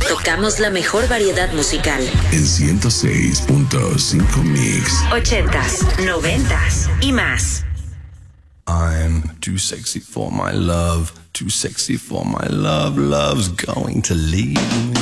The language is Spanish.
Tocamos la mejor variedad musical. En 106.5 Mix. 80s, 90s y más. I'm too sexy for my love, too sexy for my love, love's going to leave me.